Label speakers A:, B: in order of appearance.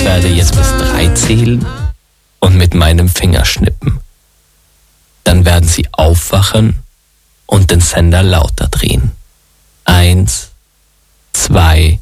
A: werde jetzt bis 3 zählen und mit meinem Finger schnippen. Dann werden Sie aufwachen und den Sender lauter drehen. 1, 2,